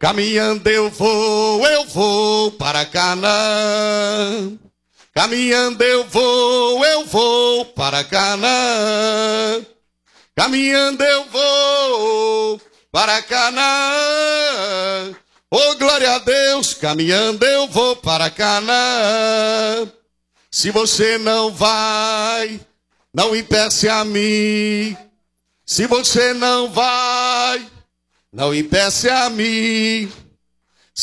Caminhando eu vou para Canaã. Caminhando eu vou para Canaã. Caminhando eu vou para Canaã. Oh, glória a Deus, caminhando eu vou para Canaã. Se você não vai, não impeça a mim. Se você não vai, não impeça a mim.